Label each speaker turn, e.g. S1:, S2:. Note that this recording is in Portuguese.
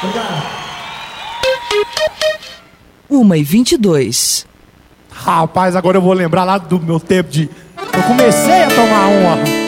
S1: 1h22.
S2: Rapaz, agora eu vou lembrar lá do meu tempo de... Eu comecei a tomar uma.